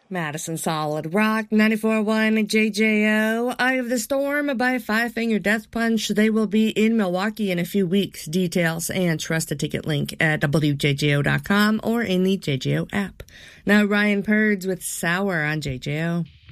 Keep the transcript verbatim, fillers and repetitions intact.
Madison Solid Rock, ninety-four point one J J O. Eye of the Storm by Five Finger Death Punch. They will be in Milwaukee in a few weeks. Details and trusted ticket link at W J J O dot com or in the J J O app. Now Ryan Purds with Sour on J J O.